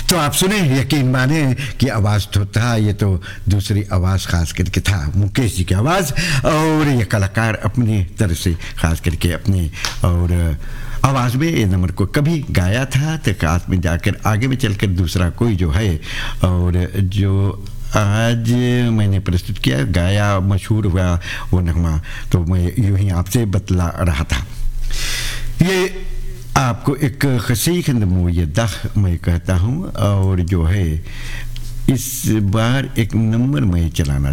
तो आप सुने, यकीन माने कि आवाज़ तो था, ये तो दूसरी आवाज़ ख़ास करके था मुकेश जी की आवाज़, और ये कलाकार अपनी तरफ से ख़ास करके अपनी और आवाज़ में ये नंबर को कभी गाया था, तो खास में जाकर आगे में चलकर दूसरा कोई जो है और जो आज मैंने प्रस्तुत किया, गाया, मशहूर हुआ वो नगमा, तो मैं यूँ ही आपसे बतला रहा था। ये आपको एक खसी खंदमो ये दख मैं कहता हूँ, और जो है इस बार एक नंबर मैं चलाना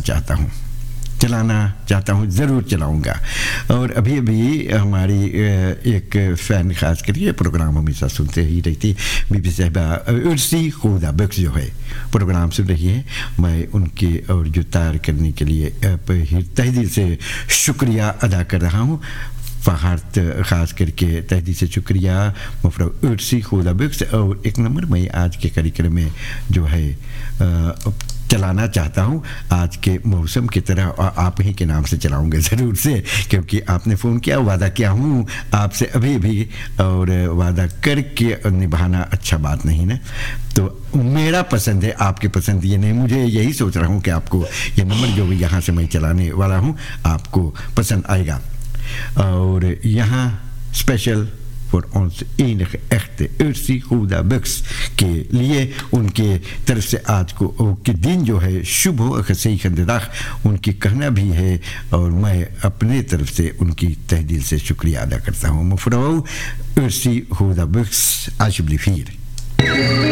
चाहता हूँ, ज़रूर चलाऊँगा। और अभी अभी हमारी एक फ़ैन ख़ास करके प्रोग्राम हमेशा सुनते ही रहती, बीबी साहिबा उर्सी खुदा बख्श जो है प्रोग्राम सुन रही है, मैं उनके और जो तार करने के लिए तहे दिल से शुक्रिया अदा कर रहा हूँ। फ़ाहत ख़ास करके तहदी से शुक्रिया मुफरत उर्सी खुदा बख्श। और एक नंबर मैं आज के कार्यक्रम में जो है चलाना चाहता हूँ, आज के मौसम की तरह, और आप ही के नाम से चलाऊँगा ज़रूर से, क्योंकि आपने फ़ोन किया, वादा किया हूँ आपसे अभी भी, और वादा करके निभाना अच्छा बात नहीं ना। तो मेरा पसंद है, आपके पसंद ये नहीं, मुझे यही सोच रहा हूँ कि आपको ये नंबर जो भी यहाँ से मैं चलाने वाला हूँ आपको पसंद आएगा। और यहाँ special for ons enige echte Ursi खुदा बख्श के लिए उनके तरफ से आज को के दिन जो है शुभ हो, खसी खंददाख उनकी कहना भी है, और मैं अपने तरफ से उनकी तहे दिल से शुक्रिया अदा करता हूँ। मुफरत उर्सी खुदा बख्श आशुबली फिर